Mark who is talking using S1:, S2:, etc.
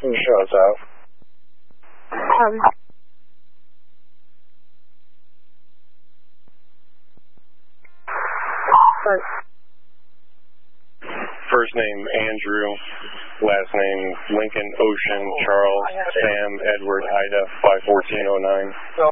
S1: Who shows out?
S2: First name Andrew, last name Lincoln, Ocean, Charles, Sam, Edward, Ida, 51409.
S1: So